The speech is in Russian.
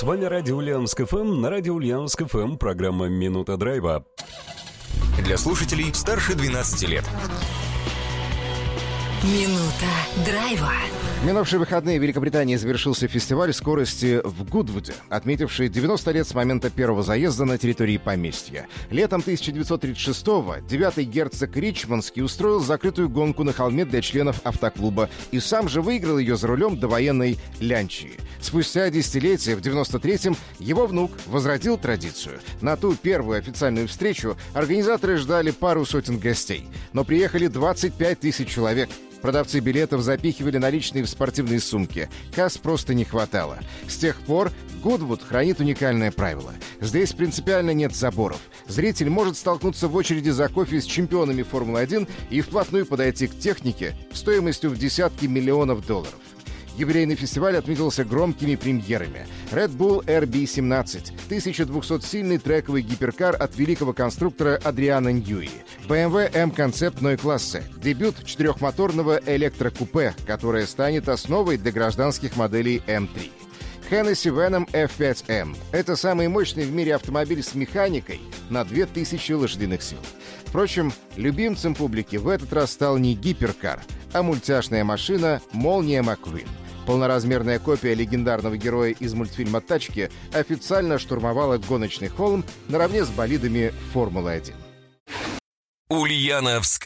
С вами Радио Ульяновск ФМ. На Радио Ульяновск ФМ программа «Минута драйва». Для слушателей старше 12 лет. Минута драйва. В минувшие выходные в Великобритании завершился фестиваль скорости в Гудвуде, отметивший 90 лет с момента первого заезда на территории поместья. Летом 1936-го 9-й герцог Ричмондский устроил закрытую гонку на холме для членов автоклуба и сам же выиграл ее за рулем довоенной Лянчии. Спустя десятилетия, в 93-м, его внук возродил традицию. На ту первую официальную встречу организаторы ждали пару сотен гостей, но приехали 25 тысяч человек. Продавцы билетов запихивали наличные в спортивные сумки. Касс просто не хватало. С тех пор Гудвуд хранит уникальное правило. Здесь принципиально нет заборов. Зритель может столкнуться в очереди за кофе с чемпионами Формулы-1 и вплотную подойти к технике стоимостью в десятки миллионов долларов. Юбилейный фестиваль отметился громкими премьерами. Red Bull RB17, 1200-сильный трековый гиперкар от великого конструктора Адриана Ньюи, BMW M-Concept Neue-Klasse, дебют четырехмоторного электрокупе, которое станет основой для гражданских моделей M3. Hennessy Venom F5M — это самый мощный в мире автомобиль с механикой на 2000 лошадиных сил. Впрочем, любимцем публики в этот раз стал не гиперкар, а мультяшная машина «Молния Маккуин». Полноразмерная копия легендарного героя из мультфильма «Тачки» официально штурмовала гоночный холм наравне с болидами Формулы-1. Ульяновск